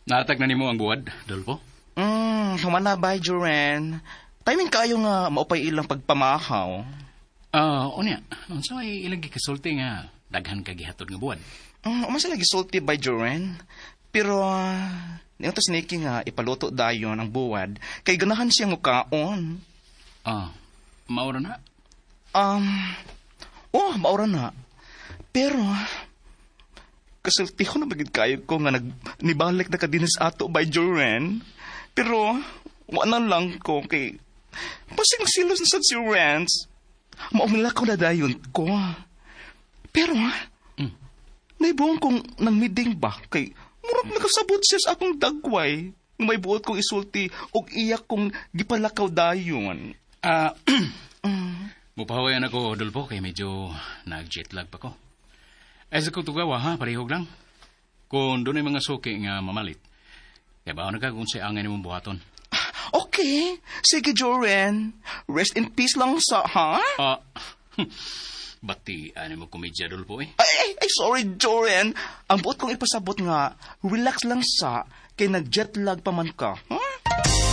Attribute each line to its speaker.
Speaker 1: Natag na nimo ang buwad, Dolpo?
Speaker 2: Humana ba, Joren? Timing kayo nga maupay ilang pagpamahaw.
Speaker 1: Unya, unsa ay ilang gikasulti nga daghan ka gihatod nga buwad?
Speaker 2: Umasa lagi sulti by Joren. Pero, niyo tas Nikki nga ipaluto dayon ang buwad, kay ganahan siya mukaon.
Speaker 1: Maura na?
Speaker 2: Maura na. Pero, kasulti ko na bagid kayo ko nga nibalik na kadinis ato by Joren. Pero, wala lang ko kay pasing silos na si Rance. Maumila ko na dayon ko. Pero, naibuong kong nang miding ba kay murag nakasabot siya sa akong dagway. May buot kong isulti o iyak kong gipalakaw dayon.
Speaker 1: Mupahawayan ako, Dolpo, kay medyo nag-jetlag pa ko. Ay sa kutugawa, ha? Parihog lang. Kung doon ay mga suki nga mamalit, kaya ba ka kung siya angay mong buhaton?
Speaker 2: Okay. Sige, Joren. Rest in peace lang sa, ha?
Speaker 1: Bati, mo komedya, Dolpo, eh?
Speaker 2: Ay, sorry, Joren. Ang buot kong ipasabot nga, relax lang sa, kay nag-jetlag pa man ka, ha?